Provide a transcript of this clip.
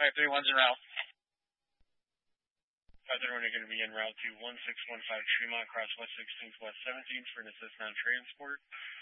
Alright, 3-1's en route. 531 are going to be en route to 1615 Tremont, cross West 16th, West 17th for an assist on transport.